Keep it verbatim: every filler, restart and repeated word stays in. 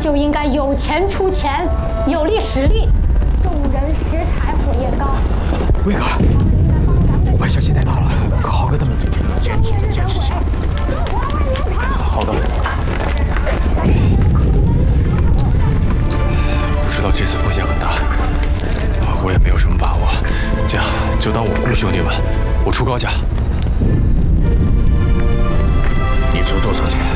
就应该有钱出钱，有力使力，众人拾柴火焰高。 魏哥，我把消息带到了，可豪哥他们坚持坚持下。 好的。我知道这次风险很大，我也没有什么把握。这样就当我雇兄弟们，我出高价。 你出多少钱？